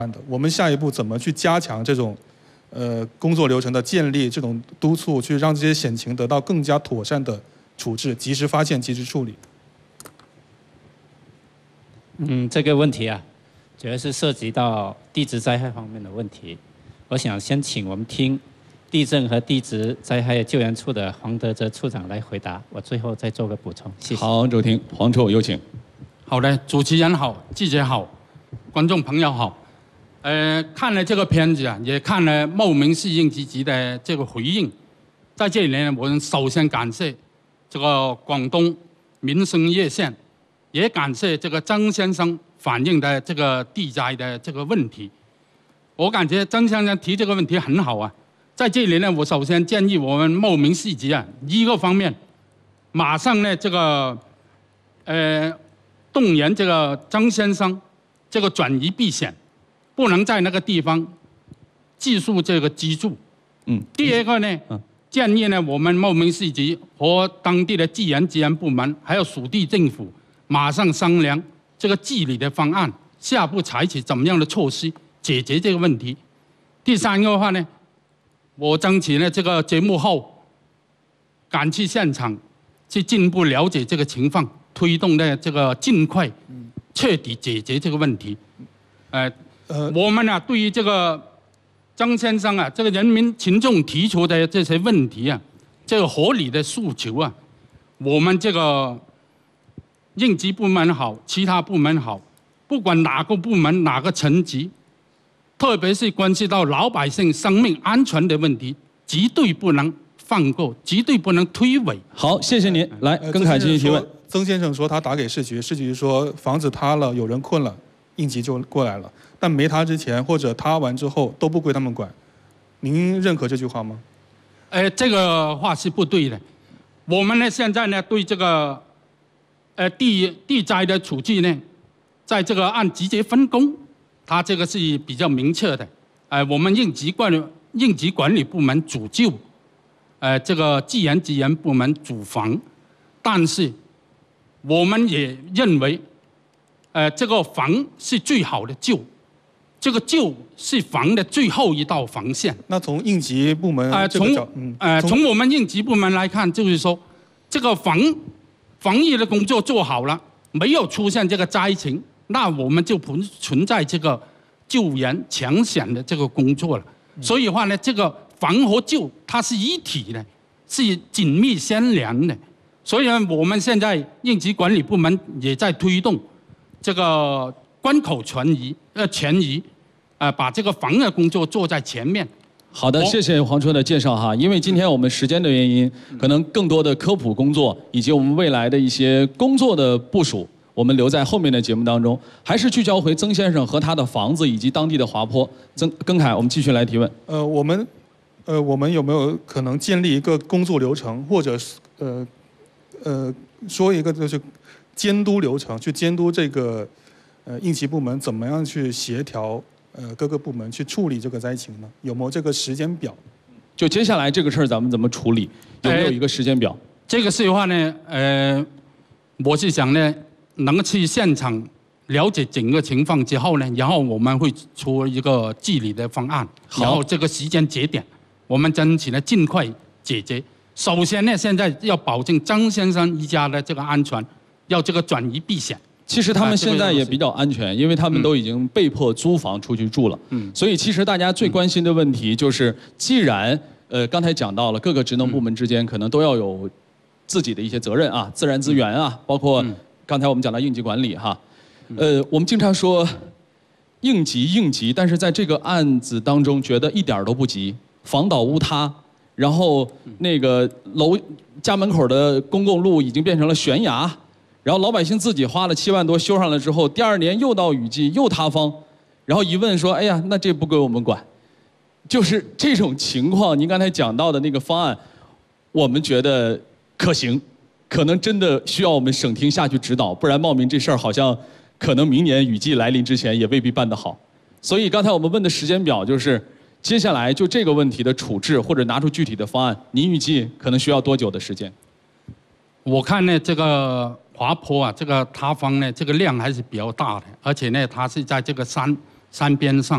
我们下一步怎么去加强这种工作流程的建立，这种督促，去让这些险情得到更加妥善的处置，及时发现、及时处理？ 这个问题啊，主要是涉及到地质灾害方面的问题。我想先请我们听地震和地质灾害救援处的黄德泽处长来回答，我最后再做个补充。谢谢。 好，周庭，黄处有请。 好的，主持人好，记者好，观众朋友好。看了这个片子啊，也看了茂名市应急局的这个回应，在这里呢，我们首先感谢这个广东民生热线，也感谢这个曾先生反映的这个地灾的这个问题。我感觉曾先生提这个问题很好啊，在这里呢，我首先建议我们茂名市局啊，一个方面，马上呢这个动员这个曾先生这个转移避险。不能在那个地方继续这个居住。第二个呢，建议呢，我们茂名市局和当地的自然资源部门，还有属地政府，马上商量这个治理的方案，下步采取怎么样的措施解决这个问题。第三个的话呢，我争取呢这个节目后赶去现场，去进一步了解这个情况，推动呢这个尽快彻底解决这个问题。我们呢，对于这个曾先生啊，这个人民群众提出的这些问题啊，这个合理的诉求啊，我们这个应急部门好，其他部门好，不管哪个部门哪个层级，特别是关系到老百姓生命安全的问题，绝对不能放过，绝对不能推诿。 好，谢谢您。来，庚凯继续提问。 曾先生说他打给市局，市局说房子塌了，有人困了，应急就过来了。但没塌之前或者塌完之后都不归他们管，您认可这句话吗？ 这个话是不对的。我们呢现在呢对这个地灾的处置呢，在这个按级别分工，它这个是比较明确的。我们应急管理部门主救，这个自然资源部门主防，但是我们也认为，这个防是最好的救。这个救是防的最后一道防线。 那从应急部门从我们应急部门来看，就是说，这个防疫的工作做好了，没有出现这个灾情，那我们就不存在这个救援抢险的这个工作了。所以话呢，这个防和救它是一体的，是紧密相连的。所以呢，我们现在应急管理部门也在推动这个关口全移，把这个防疫工作做在前面。 好的，谢谢黄处的介绍哈。因为今天我们时间的原因，可能更多的科普工作以及我们未来的一些工作的部署，我们留在后面的节目当中，还是聚焦回曾先生和他的房子以及当地的滑坡。庚凯，我们继续来提问。 我们有没有可能建立一个工作流程，或者是说一个就是监督流程，去监督这个应急部门怎么样去协调各个部门去处理这个灾情呢？有没有这个时间表？ 就接下来这个事儿咱们怎么处理？有没有一个时间表？ 这个事的话呢，我是想呢，能去现场了解整个情况之后呢，然后我们会出一个治理的方案，然后这个时间节点，我们争取呢尽快解决。首先呢，现在要保证张先生一家的这个安全，要这个转移避险。 其实他们现在也比较安全，因为他们都已经被迫租房出去住了。所以其实大家最关心的问题就是，既然刚才讲到了各个职能部门之间可能都要有自己的一些责任啊，自然资源啊，包括刚才我们讲到应急管理哈。我们经常说应急，但是在这个案子当中觉得一点都不急，房倒屋塌，然后那个家门口的公共路已经变成了悬崖。然后老百姓自己花了7万多修上了之后，第2年又到雨季又塌方，然后一问说，哎呀，那这不归我们管。就是这种情况，您刚才讲到的那个方案，我们觉得可行，可能真的需要我们省厅下去指导，不然茂名这事儿好像可能明年雨季来临之前也未必办得好。所以刚才我们问的时间表就是，接下来就这个问题的处置或者拿出具体的方案，您预计可能需要多久的时间？ 我看呢，这个滑坡啊，这个塌方呢，这个量还是比较大的，而且呢，它是在这个山边上。